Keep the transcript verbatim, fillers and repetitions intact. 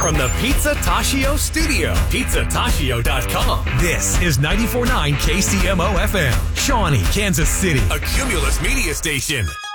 from the Pizza Tashio studio, pizza tashio dot com. This is ninety-four point nine K C M O F M, Shawnee, Kansas City, a Cumulus media station.